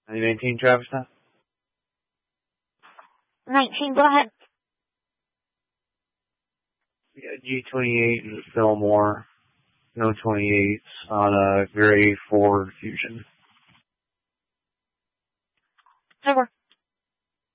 2019 Travis now? 19, go ahead. Yeah, G28 and Fillmore. No 28s on a gray Ford Fusion. Over.